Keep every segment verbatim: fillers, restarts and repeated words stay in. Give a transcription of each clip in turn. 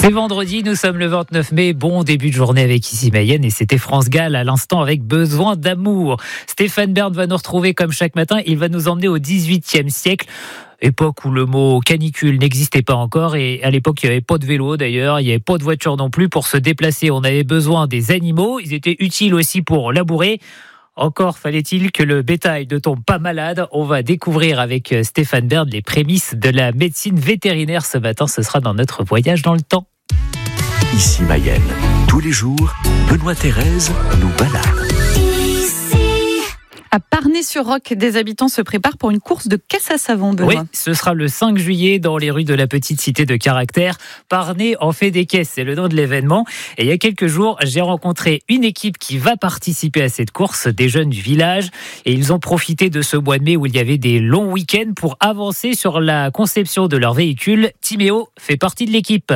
C'est vendredi, nous sommes le vingt-neuf mai, bon début de journée avec Ici Mayenne et c'était France Gall à l'instant avec Besoin d'amour. Stéphane Bern va nous retrouver comme chaque matin, il va nous emmener au dix-huitième siècle. Époque où le mot canicule n'existait pas encore et à l'époque il n'y avait pas de vélo d'ailleurs, il n'y avait pas de voiture non plus pour se déplacer, on avait besoin des animaux, ils étaient utiles aussi pour labourer. Encore fallait-il que le bétail ne tombe pas malade. On va découvrir avec Stéphane Bern les prémices de la médecine vétérinaire ce matin. Ce sera dans notre voyage dans le temps. Ici Mayenne, tous les jours, Benoît Thérèse nous balade. À Parnay-sur-Roc, des habitants se préparent pour une course de caisse à savon, Benoît. Oui, ce sera le cinq juillet dans les rues de la petite cité de Caractère. Parnay en fait des caisses, c'est le nom de l'événement. Et il y a quelques jours, j'ai rencontré une équipe qui va participer à cette course, des jeunes du village. Et ils ont profité de ce mois de mai où il y avait des longs week-ends pour avancer sur la conception de leur véhicule. Timéo fait partie de l'équipe.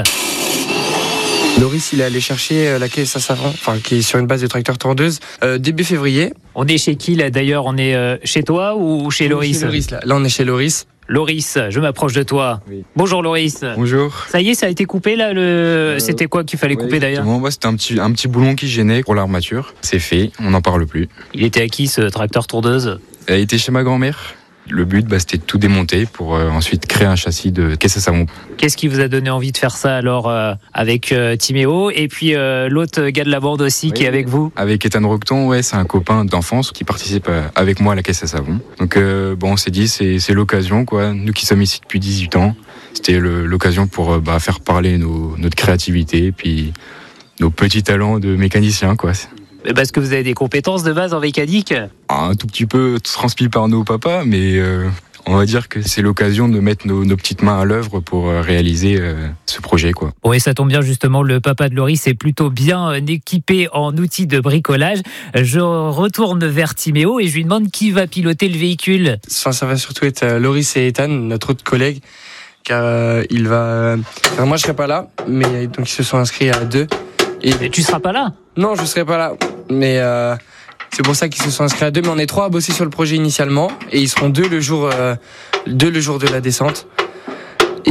Loris, il est allé chercher la caisse à savon, enfin, qui est sur une base de tracteur tondeuse, euh, début février. On est chez qui là d'ailleurs? On est euh, chez toi ou chez Loris? Chez Loris là. là, on est chez Loris. Loris, je m'approche de toi. Oui. Bonjour Loris. Bonjour. Ça y est, ça a été coupé là. Le... Euh, C'était quoi qu'il fallait ouais, couper d'ailleurs? Moi, c'était un petit, un petit boulon qui gênait pour l'armature. C'est fait, on n'en parle plus. Il était à qui ce tracteur tondeuse? Elle était chez ma grand-mère. Le but, bah, c'était de tout démonter pour euh, ensuite créer un châssis de caisse à savon. Qu'est-ce qui vous a donné envie de faire ça alors euh, avec euh, Timéo et puis euh, l'autre gars de la bande aussi oui, qui est avec vous? Avec Ethan Roqueton, ouais, c'est un copain d'enfance qui participe euh, avec moi à la caisse à savon. Donc euh, bon, on s'est dit c'est, c'est l'occasion quoi. Nous qui sommes ici depuis dix-huit ans, c'était le, l'occasion pour euh, bah, faire parler nos, notre créativité et puis nos petits talents de mécaniciens quoi. Parce que vous avez des compétences de base en mécanique? Un tout petit peu transmis par nos papas, mais euh, on va dire que c'est l'occasion de mettre nos, nos petites mains à l'œuvre pour euh, réaliser euh, ce projet, quoi. Oui, ça tombe bien justement, le papa de Loris est plutôt bien équipé en outils de bricolage. Je retourne vers Timéo et je lui demande qui va piloter le véhicule. Enfin, ça va surtout être euh, Loris et Ethan, notre autre collègue, car euh, il va... Enfin, moi, je serai pas là, mais donc ils se sont inscrits à deux. Et, et tu seras pas là? Non, je serai pas là. Mais euh, c'est pour ça qu'ils se sont inscrits à deux. Mais on est trois à bosser sur le projet initialement. Et ils seront deux le jour, euh, deux le jour de la descente. Et,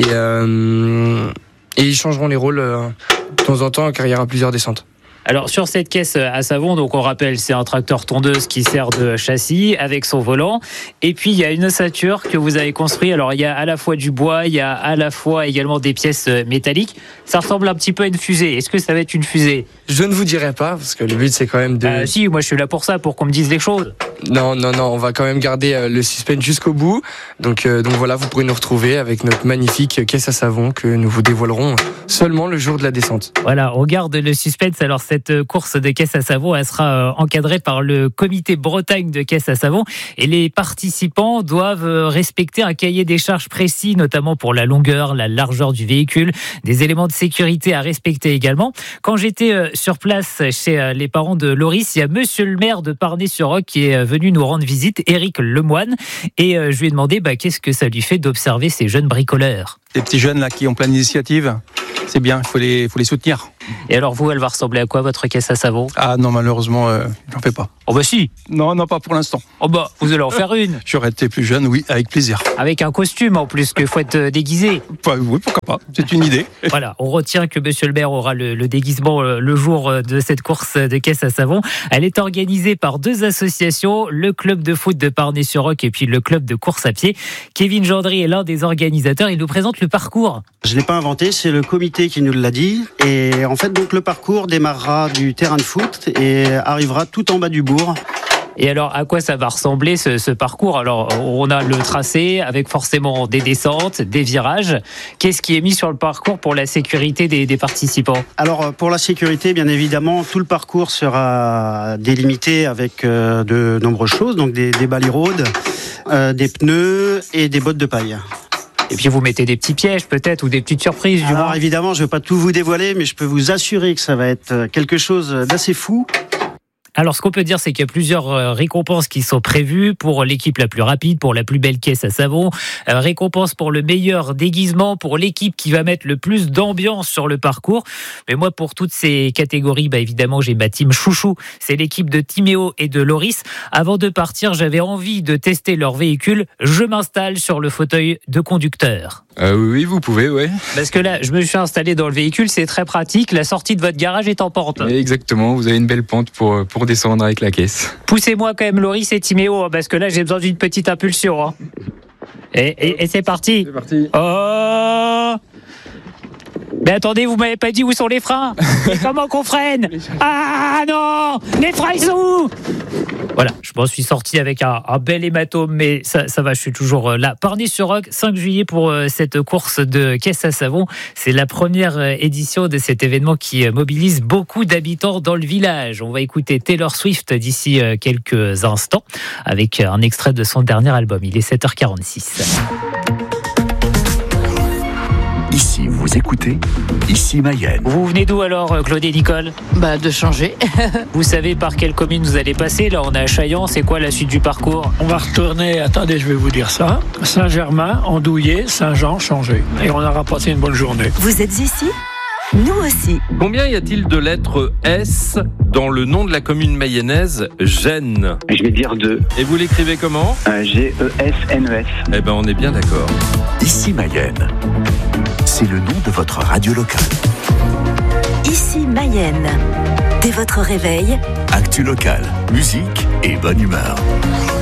euh, et ils changeront les rôles euh, de temps en temps car il y aura plusieurs descentes. Alors sur cette caisse à savon, donc on rappelle, c'est un tracteur tondeuse qui sert de châssis avec son volant. Et puis il y a une ossature que vous avez construite. Alors il y a à la fois du bois, il y a à la fois également des pièces métalliques. Ça ressemble un petit peu à une fusée. Est-ce que ça va être une fusée? Je ne vous dirai pas parce que le but c'est quand même de... Euh, si, moi je suis là pour ça, pour qu'on me dise les choses. Non, non, non, on va quand même garder euh, le suspense jusqu'au bout. Donc, euh, donc voilà, vous pourrez nous retrouver avec notre magnifique caisse à savon que nous vous dévoilerons seulement le jour de la descente. Voilà, on garde le suspense. Alors cette course de caisse à savon, elle sera encadrée par le comité Bretagne de caisse à savon et les participants doivent respecter un cahier des charges précis, notamment pour la longueur, la largeur du véhicule, des éléments de sécurité à respecter également. Quand j'étais sur place chez les parents de Loris, il y a monsieur le maire de Parnay-sur-Roc qui est venu nous rendre visite, Éric Lemoine, et je lui ai demandé bah, qu'est-ce que ça lui fait d'observer ces jeunes bricoleurs. Des petits jeunes là qui ont plein d'initiatives, c'est bien, il faut les, faut les soutenir. Et alors vous, elle va ressembler à quoi votre caisse à savon? Ah non, malheureusement, euh, j'en fais pas. Oh bah si. Non, non, pas pour l'instant. Oh bah, vous allez en faire une. J'aurais été plus jeune, oui, avec plaisir. Avec un costume en plus, qu'il faut être déguisé. Bah, oui, pourquoi pas, c'est une idée. Voilà, on retient que monsieur le maire aura le, le déguisement le jour de cette course de caisse à savon. Elle est organisée par deux associations, le club de foot de Parnay-sur-Roc et puis le club de course à pied. Kevin Gendry est l'un des organisateurs, il nous présente le parcours. Je ne l'ai pas inventé, c'est le comité qui nous l'a dit. Et en fait, donc le parcours démarrera du terrain de foot et arrivera tout en bas du bourg. Et alors, à quoi ça va ressembler ce, ce parcours? Alors, on a le tracé avec forcément des descentes, des virages. Qu'est-ce qui est mis sur le parcours pour la sécurité des, des participants? Alors, pour la sécurité, bien évidemment, tout le parcours sera délimité avec euh, de nombreuses choses, donc des, des baliraudes, euh, des pneus et des bottes de paille. Et puis vous mettez des petits pièges peut-être ou des petites surprises du Alors moins. Évidemment, je ne vais pas tout vous dévoiler, mais je peux vous assurer que ça va être quelque chose d'assez fou. Alors, ce qu'on peut dire, c'est qu'il y a plusieurs récompenses qui sont prévues pour l'équipe la plus rapide, pour la plus belle caisse à savon, euh, récompense pour le meilleur déguisement, pour l'équipe qui va mettre le plus d'ambiance sur le parcours. Mais moi, pour toutes ces catégories, bah, évidemment, j'ai ma team chouchou. C'est l'équipe de Timéo et de Loris. Avant de partir, j'avais envie de tester leur véhicule. Je m'installe sur le fauteuil de conducteur. euh, Oui, vous pouvez, ouais. Parce que là, je me suis installé dans le véhicule, c'est très pratique. La sortie de votre garage est en pente. Exactement, vous avez une belle pente pour, pour descendre avec la caisse. Poussez-moi quand même, Loris et Timéo, parce que là, j'ai besoin d'une petite impulsion. Hein. Et, et, et c'est parti. C'est parti. Oh! Mais attendez, vous m'avez pas dit où sont les freins? Et comment qu'on freine? Ah non! Les freins, ils sont où? Voilà, je m'en suis sorti avec un, un bel hématome, mais ça, ça va, je suis toujours là. Parny-sur-Roc, cinq juillet pour cette course de caisse à savon. C'est la première édition de cet événement qui mobilise beaucoup d'habitants dans le village. On va écouter Taylor Swift d'ici quelques instants avec un extrait de son dernier album. Il est sept heures quarante-six. Ici, vous écoutez Ici Mayenne. Vous venez d'où alors, Claude et Nicole? Bah, de changer. Vous savez par quelle commune vous allez passer? Là, on est à Chaillan. C'est quoi la suite du parcours? On va retourner, attendez, je vais vous dire ça. Saint-Germain, Andouillé, Saint-Jean, Changé. Et on aura passé une bonne journée. Vous êtes ici? Nous aussi. Combien y a-t-il de lettres S dans le nom de la commune mayonnaise Gênes? Je vais dire deux. Et vous l'écrivez comment? euh, G E S N E S. Eh ben, on est bien d'accord. Ici Mayenne. C'est le nom de votre radio locale. Ici Mayenne. Dès votre réveil, Actu locale, musique et bonne humeur.